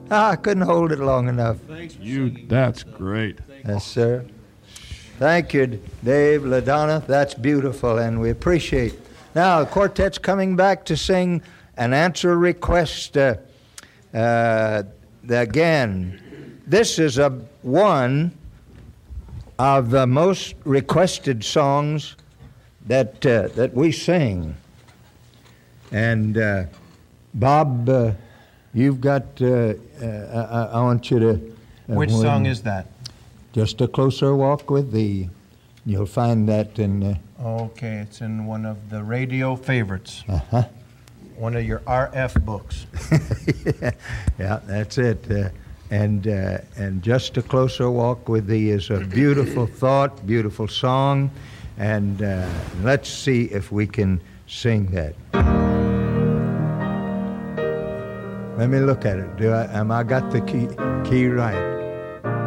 I couldn't hold it long enough. That's great. Yes, sir. Thank you, Dave, LaDonna. That's beautiful, and we appreciate. Now, the quartet's coming back to sing and answer a request again. This is one of the most requested songs that we sing. And Bob, you've got. I want you to. Which song is that? Just a Closer Walk with Thee. You'll find that in. Okay, it's in one of the radio favorites. Uh-huh. One of your RF books. Yeah, that's it. And Just a Closer Walk with Thee is a beautiful thought, beautiful song, and let's see if we can sing that. Let me look at it. Am I got the key right?